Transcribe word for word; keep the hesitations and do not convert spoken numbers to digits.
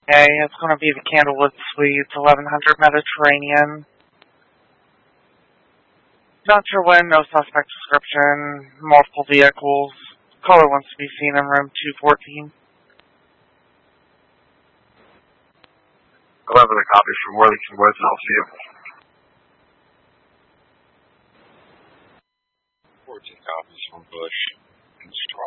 Okay, it's going to be the Candlewood Suites, eleven hundred Mediterranean. Not sure when, no suspect description, multiple vehicles. Caller wants to be seen in room two fourteen. eleven, a copy from Worthington Woods, and I'll see you. fourteen copies from Bush and Straw.